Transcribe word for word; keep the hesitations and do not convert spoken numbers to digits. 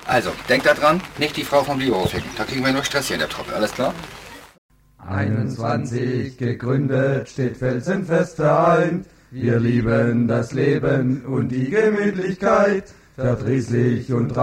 Also, denkt da dran, nicht die Frau vom Bio ficken. Da kriegen wir nur Stress hier in der Truppe, alles klar? einundzwanzig gegründet, steht felsenfest vereint. Wir lieben das Leben und die Gemütlichkeit, verdrießlich und